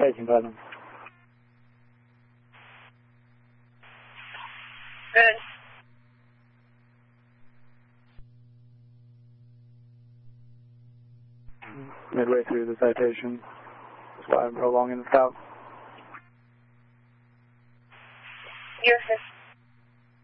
Taking Putnam. Good. Midway through the citation. That's why I'm prolonging the stop. You're 15.